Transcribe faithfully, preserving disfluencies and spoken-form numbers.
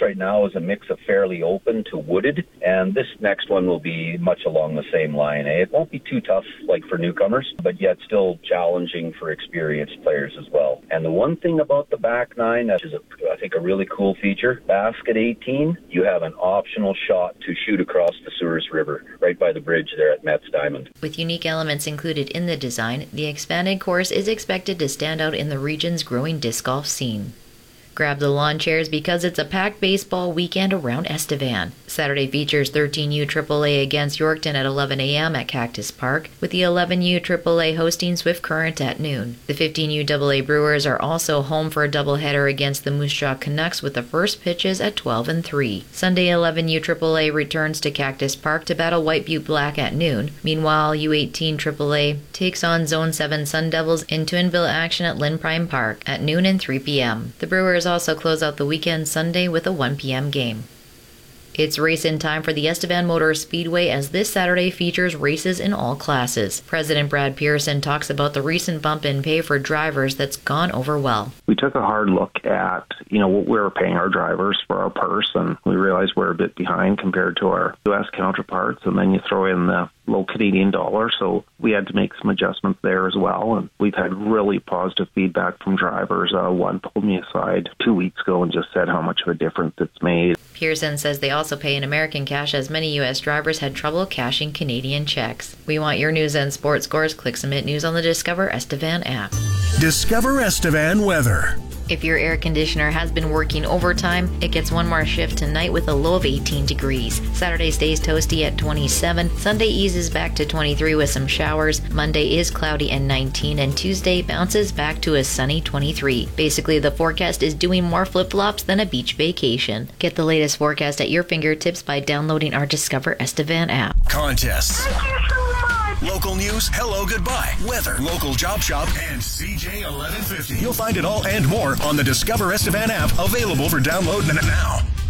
right now is a mix of fairly open to wooded, and this next one will be much along the same line. Eh? It won't be too tough like for newcomers, but yet still challenging for experienced players as well. And the one thing about the back nine, which is, a, I think, a really cool feature, basket eighteen, you have an optional shot to shoot across the Souris River, right by the bridge there at Metz Diamond. With unique elements included in the design, the expanded course is expected to stand out in the region's growing disc golf scene. Grab the lawn chairs because it's a packed baseball weekend around Estevan. Saturday features thirteen U triple A against Yorkton at eleven a.m. at Cactus Park, with the eleven U triple A hosting Swift Current at noon. The fifteen U double A Brewers are also home for a doubleheader against the Moose Jaw Canucks with the first pitches at twelve and three. Sunday eleven U triple A returns to Cactus Park to battle White Butte Black at noon. Meanwhile, U eighteen triple A takes on Zone seven Sun Devils in Twinville action at Lynn Prime Park at noon and three p.m. The Brewers also close out the weekend Sunday with a one p.m. game. It's race-in time for the Estevan Motor Speedway as this Saturday features races in all classes. President Brad Pearson talks about the recent bump in pay for drivers that's gone over well. We took a hard look at, you know, what we were paying our drivers for our purse, and we realized we're a bit behind compared to our U S counterparts, and then you throw in the low Canadian dollar, so we had to make some adjustments there as well, and we've had really positive feedback from drivers. Uh, one pulled me aside two weeks ago and just said how much of a difference it's made. Pearson says they also pay in American cash as many U S drivers had trouble cashing Canadian checks. We want your news and sports scores. Click Submit News on the Discover Estevan app. Discover Estevan weather. If your air conditioner has been working overtime, it gets one more shift tonight with a low of eighteen degrees. Saturday stays toasty at twenty-seven. Sunday eases back to twenty-three with some showers. Monday is cloudy and nineteen, and Tuesday bounces back to a sunny twenty-three. Basically, the forecast is doing more flip-flops than a beach vacation. Get the latest forecast at your fingertips by downloading our Discover Estevan app. Contests. Local news, hello, goodbye, weather, local job shop, and C J eleven fifty. You'll find it all and more on the Discover Estevan app, available for download now.